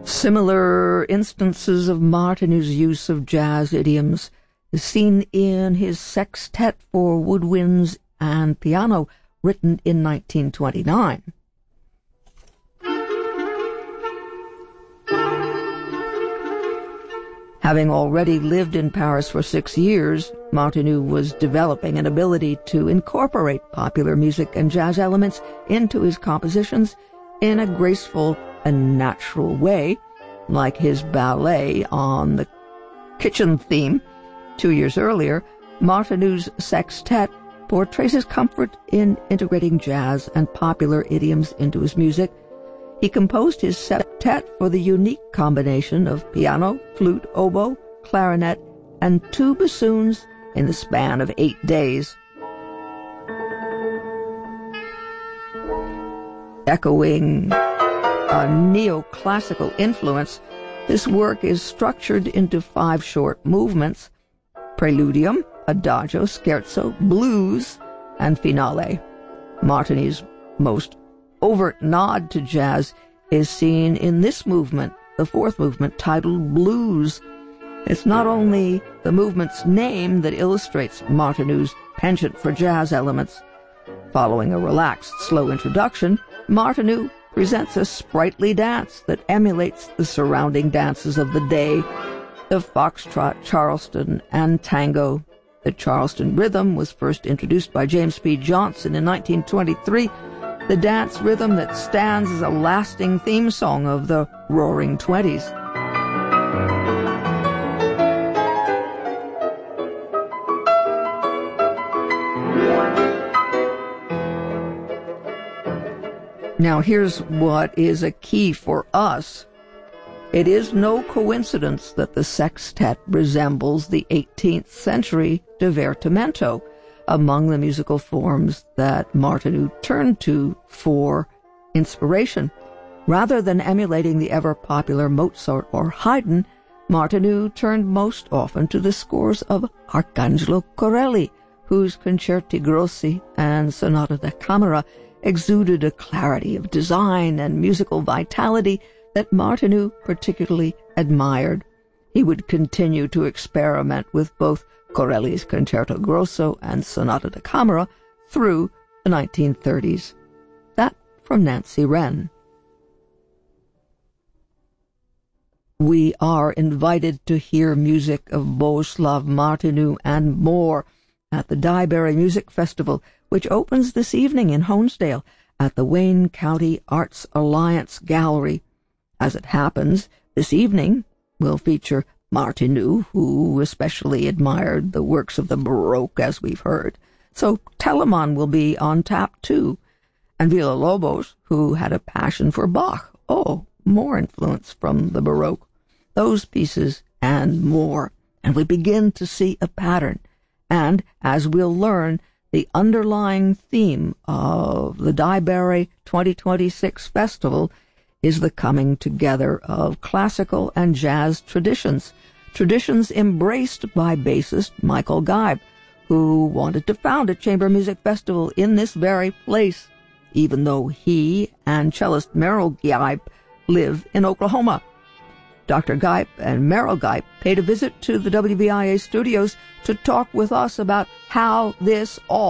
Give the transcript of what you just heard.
Similar instances of Martinou's use of jazz idioms is seen in his sextet for woodwinds and piano, written in 1929. Having already lived in Paris for 6 years, Martineau was developing an ability to incorporate popular music and jazz elements into his compositions in a graceful and natural way, like his ballet on the kitchen theme. 2 years earlier, Martineau's sextet portrays his comfort in integrating jazz and popular idioms into his music. He composed his septet for the unique combination of piano, flute, oboe, clarinet, and 2 bassoons in the span of 8 days. Echoing a neoclassical influence, this work is structured into 5 short movements: preludium, adagio, scherzo, blues, and finale. Martineau's most overt nod to jazz is seen in this movement, the 4th movement, titled Blues. It's not only the movement's name that illustrates Martineau's penchant for jazz elements. Following a relaxed, slow introduction, Martineau presents a sprightly dance that emulates the surrounding dances of the day, the foxtrot, Charleston, and tango. The Charleston rhythm was first introduced by James P. Johnson in 1923, the dance rhythm that stands as a lasting theme song of the Roaring Twenties. Now here's what is a key for us. It is no coincidence that the sextet resembles the 18th century divertimento, among the musical forms that Martineau turned to for inspiration. Rather than emulating the ever-popular Mozart or Haydn, Martineau turned most often to the scores of Arcangelo Corelli, whose Concerti Grossi and Sonata da Camera exuded a clarity of design and musical vitality that Martineau particularly admired. He would continue to experiment with both Corelli's Concerto Grosso and Sonata da Camera through the 1930s. That from Nancy Wren. We are invited to hear music of Bohuslav Martineau and more at the Dyeberry Music Festival, which opens this evening in Honesdale at the Wayne County Arts Alliance Gallery. As it happens, this evening will feature Martineau, who especially admired the works of the Baroque, as we've heard. So Telemann will be on tap too, and Villa-Lobos, who had a passion for Bach. Oh, more influence from the Baroque. Those pieces and more. And we begin to see a pattern. And, as we'll learn, the underlying theme of the Dyeberry 2026 Festival is the coming together of classical and jazz traditions embraced by bassist Michael Geib, who wanted to found a chamber music festival in this very place, even though he and cellist Merrill Geib live in Oklahoma. Dr. Geib and Merrill Geib paid a visit to the WVIA studios to talk with us about how this all